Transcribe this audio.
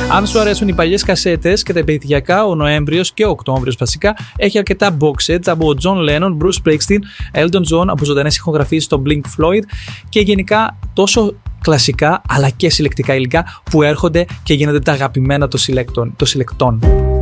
Αν σου αρέσουν οι παλιές κασέτες και τα επαιτειακά, ο Νοέμβριος και ο Οκτώβριος βασικά έχει αρκετά box sets από John Lennon, Bruce Springsteen, Elton John, από ζωντανές ηχογραφίες στο Blink Floyd και γενικά τόσο κλασικά αλλά και συλλεκτικά υλικά που έρχονται και γίνονται τα αγαπημένα των συλλεκτών.